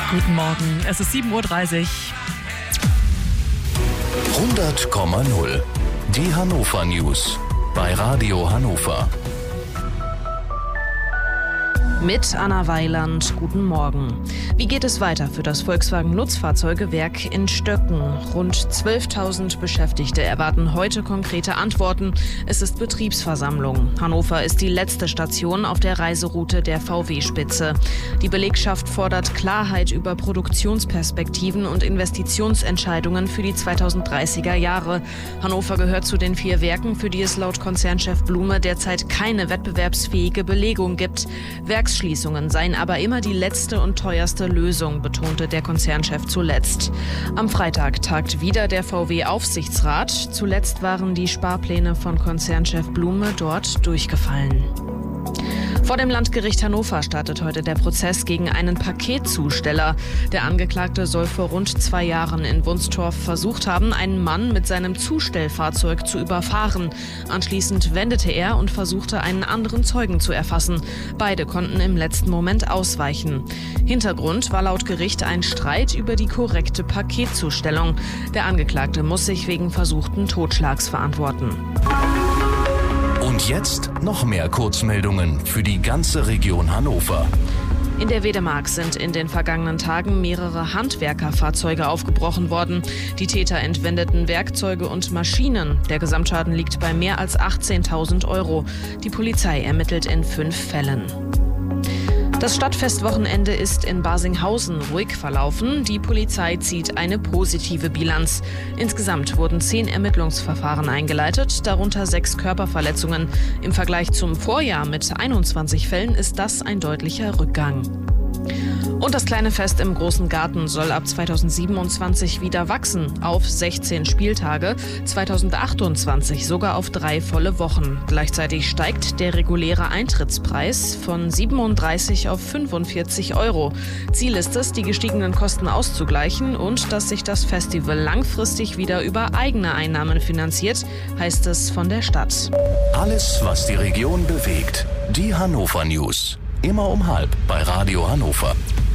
Guten Morgen, es ist 7:30 Uhr. 100,0. Die Hannover News bei Radio Hannover. Mit Anna Weiland, guten Morgen. Wie geht es weiter für das Volkswagen-Nutzfahrzeugewerk in Stöcken? Rund 12.000 Beschäftigte erwarten heute konkrete Antworten. Es ist Betriebsversammlung. Hannover ist die letzte Station auf der Reiseroute der VW-Spitze. Die Belegschaft fordert Klarheit über Produktionsperspektiven und Investitionsentscheidungen für die 2030er Jahre. Hannover gehört zu den 4 Werken, für die es laut Konzernchef Blume derzeit keine wettbewerbsfähige Belegung gibt. Werksschließungen seien aber immer die letzte und teuerste Lösung, betonte der Konzernchef zuletzt. Am Freitag tagt wieder der VW-Aufsichtsrat. Zuletzt waren die Sparpläne von Konzernchef Blume dort durchgefallen. Vor dem Landgericht Hannover startet heute der Prozess gegen einen Paketzusteller. Der Angeklagte soll vor rund 2 Jahren in Wunstorf versucht haben, einen Mann mit seinem Zustellfahrzeug zu überfahren. Anschließend wendete er und versuchte, einen anderen Zeugen zu erfassen. Beide konnten im letzten Moment ausweichen. Hintergrund war laut Gericht ein Streit über die korrekte Paketzustellung. Der Angeklagte muss sich wegen versuchten Totschlags verantworten. Und jetzt noch mehr Kurzmeldungen für die ganze Region Hannover. In der Wedemark sind in den vergangenen Tagen mehrere Handwerkerfahrzeuge aufgebrochen worden. Die Täter entwendeten Werkzeuge und Maschinen. Der Gesamtschaden liegt bei mehr als 18.000 €. Die Polizei ermittelt in 5 Fällen. Das Stadtfestwochenende ist in Barsinghausen ruhig verlaufen. Die Polizei zieht eine positive Bilanz. Insgesamt wurden 10 Ermittlungsverfahren eingeleitet, darunter 6 Körperverletzungen. Im Vergleich zum Vorjahr mit 21 Fällen ist das ein deutlicher Rückgang. Und das kleine Fest im Großen Garten soll ab 2027 wieder wachsen, auf 16 Spieltage, 2028 sogar auf 3 volle Wochen. Gleichzeitig steigt der reguläre Eintrittspreis von 37 auf 45 €. Ziel ist es, die gestiegenen Kosten auszugleichen und dass sich das Festival langfristig wieder über eigene Einnahmen finanziert, heißt es von der Stadt. Alles, was die Region bewegt. Die Hannover News. Immer um 12:30 bei Radio Hannover.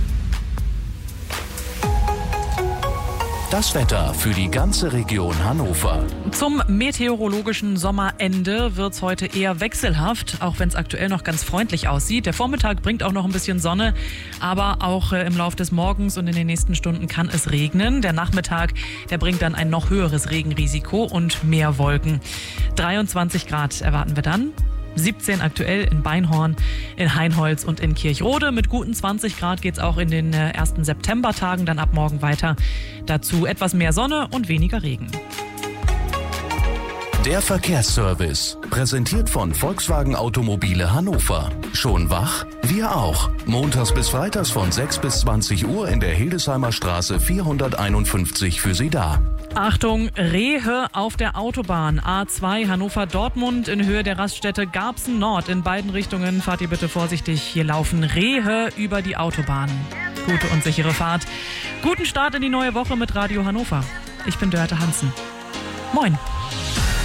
Das Wetter für die ganze Region Hannover. Zum meteorologischen Sommerende wird es heute eher wechselhaft, auch wenn es aktuell noch ganz freundlich aussieht. Der Vormittag bringt auch noch ein bisschen Sonne, aber auch im Laufe des Morgens und in den nächsten Stunden kann es regnen. Der Nachmittag, der bringt dann ein noch höheres Regenrisiko und mehr Wolken. 23 Grad erwarten wir dann. 17 aktuell in Beinhorn, in Hainholz und in Kirchrode. Mit guten 20 Grad geht es auch in den ersten Septembertagen dann ab morgen weiter. Dazu etwas mehr Sonne und weniger Regen. Der Verkehrsservice, präsentiert von Volkswagen Automobile Hannover. Schon wach? Wir auch. Montags bis freitags von 6 bis 20 Uhr in der Hildesheimer Straße 451 für Sie da. Achtung, Rehe auf der Autobahn A2 Hannover-Dortmund in Höhe der Raststätte Garbsen Nord. In beiden Richtungen fahrt ihr bitte vorsichtig. Hier laufen Rehe über die Autobahn. Gute und sichere Fahrt. Guten Start in die neue Woche mit Radio Hannover. Ich bin Dörte Hansen. Moin.